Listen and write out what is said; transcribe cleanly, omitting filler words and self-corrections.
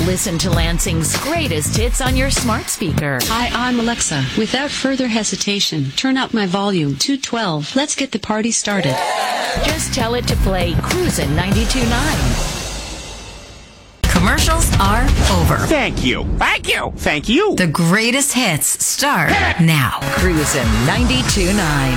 Listen to Lansing's greatest hits on your smart speaker. Hi, I'm Alexa. Without further hesitation, turn up my volume 212. Let's get the party started. Just tell it to play Cruisin' 92.9. Commercials are over. Thank you. Thank you. Thank you. The greatest hits start now. Cruisin' 92.9.